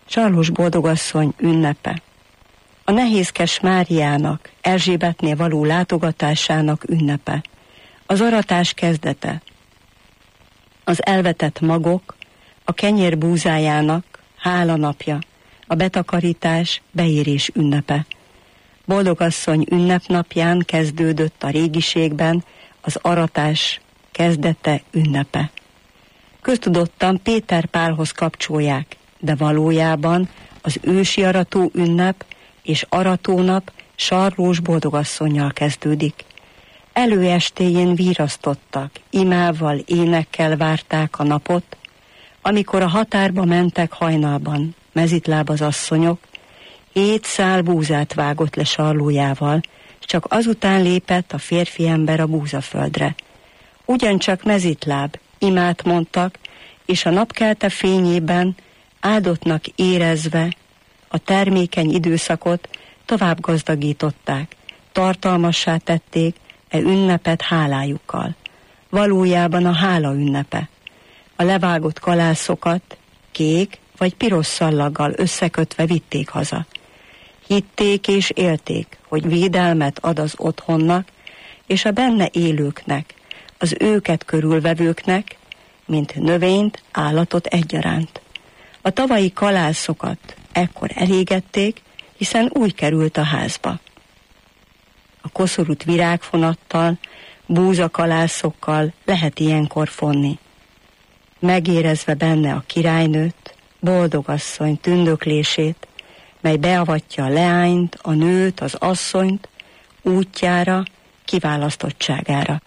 Sarlós boldogasszony ünnepe. A nehézkes Máriának, Erzsébetnél való látogatásának ünnepe. Az aratás kezdete. Az elvetett magok, a kenyér búzájának hálanapja, a betakarítás, beérés ünnepe. Boldogasszony ünnepnapján kezdődött a régiségben az aratás kezdete ünnepe. Köztudottan Péter Pálhoz kapcsolják, de valójában az ősi arató ünnep és aratónap Sarlós boldogasszonnyal kezdődik. Előestéjén virasztottak, imával, énekkel várták a napot, amikor a határba mentek hajnalban, mezitláb az asszonyok, 7 szál búzát vágott le sarlójával, csak azután lépett a férfi ember a búzaföldre. Ugyancsak mezitláb, imát mondtak, és a napkelte fényében áldottnak érezve a termékeny időszakot tovább gazdagították, tartalmassá tették ünnepet hálájukkal. Valójában a hála ünnepe. A levágott kalászokat kék vagy piros szallaggal összekötve vitték haza. Hitték és élték, hogy védelmet ad az otthonnak és a benne élőknek, az őket körülvevőknek, mint növényt, állatot egyaránt. A tavalyi kalászokat ekkor elégették, hiszen úgy került a házba. A koszorút virágfonattal, búzakalászokkal lehet ilyenkor fonni. Megérezve benne a királynőt, boldogasszony tündöklését, mely beavatja a leányt, a nőt, az asszonyt útjára, kiválasztottságára.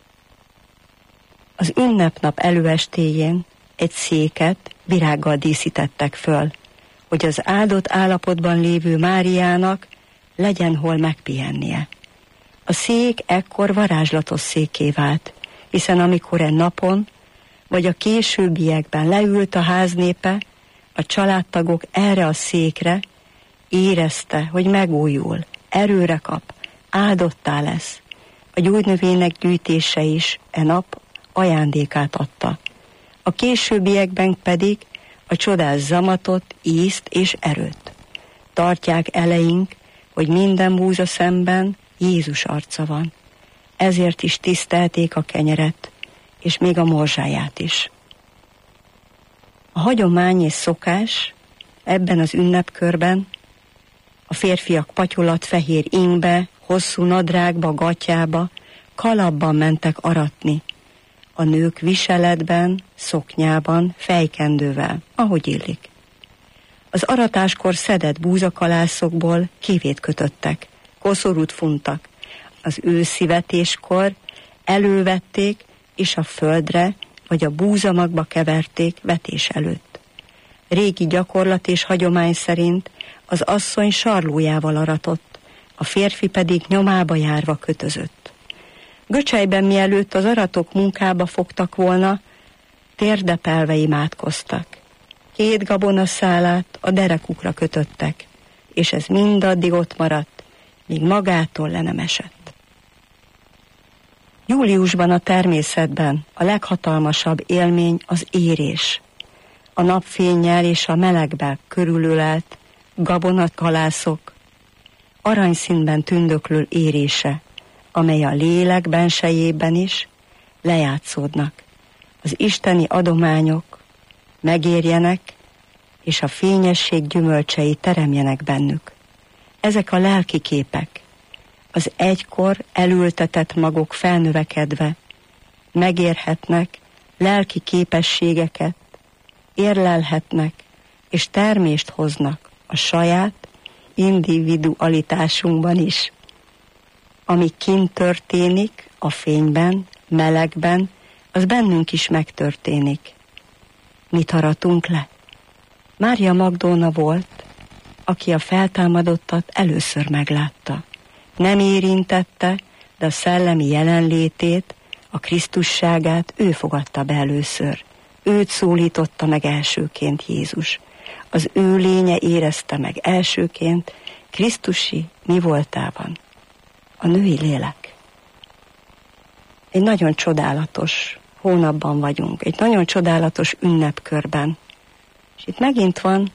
Az ünnepnap előestéjén egy széket virággal díszítettek föl, hogy az áldott állapotban lévő Máriának legyen hol megpihennie. A szék ekkor varázslatos székké vált, hiszen amikor napon vagy a későbbiekben leült a háznépe, a családtagok erre a székre, érezte, hogy megújul, erőre kap, áldottá lesz. A gyógynövények gyűjtése is nap ajándékát adta. A későbbiekben pedig a csodás zamatot, ízt és erőt. Tartják eleink, hogy minden búza szemben Jézus arca van. Ezért is tisztelték a kenyeret, és még a morzsáját is. A hagyomány és szokás ebben az ünnepkörben a férfiak patyolat fehér ingbe, hosszú nadrágba, gatyába, kalapban mentek aratni. A nők viseletben, szoknyában, fejkendővel, ahogy illik. Az aratáskor szedett búzakalászokból kivét kötöttek, koszorút funtak. Az őszi vetéskor elővették, és a földre vagy a búzamagba keverték vetés előtt. Régi gyakorlat és hagyomány szerint az asszony sarlójával aratott, a férfi pedig nyomába járva kötözött. Göcsejben mielőtt az aratok munkába fogtak volna, térdepelve imádkoztak. 2 gabonaszálát a derekukra kötöttek, és ez mindaddig ott maradt, míg magától le nem esett. Júliusban a természetben a leghatalmasabb élmény az érés. A napfénnyel és a melegben körülölelt gabonakalászok aranyszínben tündöklő érése, amely a lélek bensejében is lejátszódnak. Az isteni adományok megérjenek, és a fényesség gyümölcsei teremjenek bennük. Ezek a lelki képek, az egykor elültetett magok felnövekedve megérhetnek lelki képességeket, érlelhetnek és termést hoznak a saját individualitásunkban is. Ami kint történik, a fényben, melegben, az bennünk is megtörténik. Mit aratunk le? Mária Magdolna volt, aki a feltámadottat először meglátta. Nem érintette, de a szellemi jelenlétét, a Krisztusságát ő fogadta be először. Őt szólította meg elsőként Jézus. Az ő lénye érezte meg elsőként Krisztusi mi voltában. A női lélek. Egy nagyon csodálatos hónapban vagyunk, egy nagyon csodálatos ünnepkörben. És itt megint van